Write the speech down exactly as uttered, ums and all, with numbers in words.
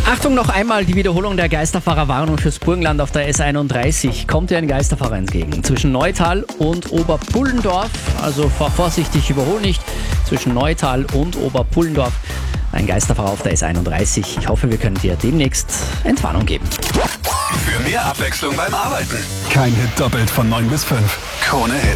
Achtung, noch einmal die Wiederholung der Geisterfahrerwarnung fürs Burgenland auf der S einunddreißig. Kommt dir ein Geisterfahrer entgegen. Zwischen Neutal und Oberpullendorf, also fahr vorsichtig, überhol nicht, zwischen Neutal und Oberpullendorf ein Geisterfahrer auf der S einunddreißig. Ich hoffe, wir können dir demnächst Entwarnung geben. Für mehr Abwechslung beim Arbeiten. Kein Hit doppelt von neun bis fünf. Krone Hit.